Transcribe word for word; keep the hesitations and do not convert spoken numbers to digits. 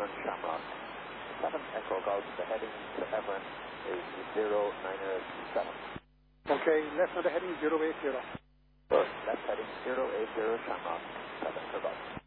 one Shamrock. seven Echo Golf, the heading to Everett is zero nine seven. Okay, left on the heading zero eight zero. Good, left heading zero eight zero Shamrock, seven Echo Golf.